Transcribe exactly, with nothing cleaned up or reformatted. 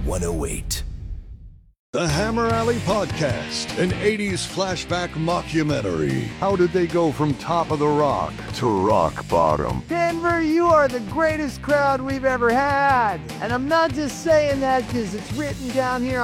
one oh eight. The Hammer Alley Podcast, an eighties flashback mockumentary. How did they go from top of the rock to rock bottom? Denver, you are the greatest crowd we've ever had. And I'm not just saying that because it's written down here